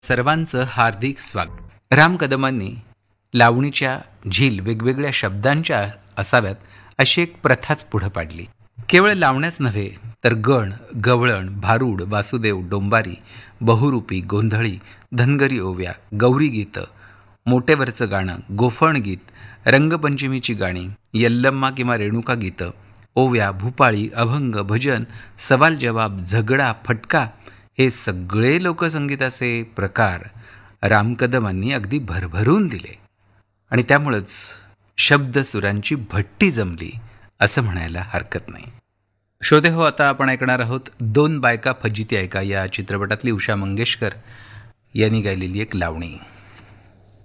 सर्वांचं हार्दिक स्वागत. राम कदमांनी लावणीच्या झील वेगवेगळ्या शब्दांच्या असाव्यात अशी एक प्रथाच पुढं पाडली. केवळ लावण्याच नव्हे तर गण, गवळण, भारूड, वासुदेव, डोंबारी, बहुरूपी, गोंधळी, धनगरी ओव्या, गौरी गीतं, मोटेवरचं गाणं, गोफण गीत, रंगपंचमीची गाणी, यल्लम्मा किंवा रेणुका गीतं, ओव्या, भूपाळी, अभंग, भजन, सवाल जवाब, झगडा, फटका हे सगळे लोकसंगीताचे प्रकार राम कदमांनी अगदी भरभरून दिले आणि त्यामुळंच शब्दसुरांची भट्टी जमली असं म्हणायला हरकत नाही. श्रोते हो, आता आपण ऐकणार आहोत दोन बायका फजिती ऐका या चित्रपटातली उषा मंगेशकर यांनी गायलेली एक लावणी.